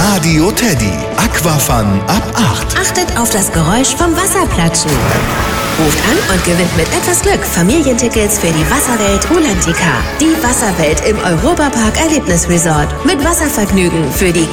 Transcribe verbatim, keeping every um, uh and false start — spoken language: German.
Radio Teddy. Aquafun ab acht. Achtet auf das Geräusch vom Wasserplatschen. Ruft an und gewinnt mit etwas Glück Familientickets für die Wasserwelt Rulantica. Die Wasserwelt im Europapark Erlebnisresort. Mit Wasservergnügen für die